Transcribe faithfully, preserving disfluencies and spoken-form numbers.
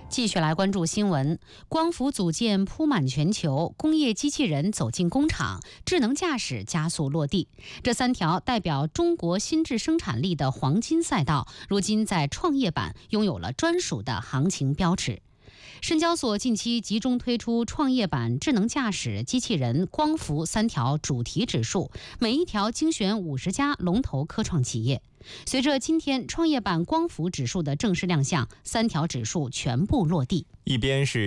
继续来关注新闻，光伏组件铺满全球，工业机器人走进工厂，智能驾驶加速落地。这三条代表中国新质生产力的黄金赛道，如今在创业板拥有了专属的行情标尺。深交所近期集中推出创业板、智能驾驶、机器人、光伏三条主题指数，每一条精选五十家龙头科创企业。随着今天创业板光伏指数的正式亮相，三条指数全部落地。 一边是